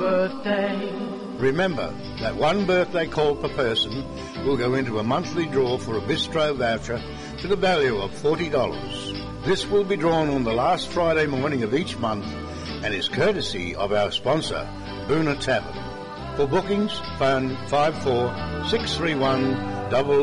birthday. Remember that one birthday call per person will go into a monthly draw for a bistro voucher to the value of $40. This will be drawn on the last Friday morning of each month and is courtesy of our sponsor, Boona Tavern. For bookings, phone 54 631